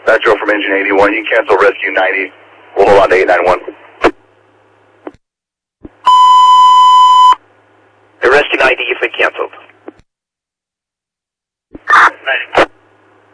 Joe from Engine 81. You can cancel Rescue 90. We'll hold on to 891. The Rescue 90, you've been canceled. 90.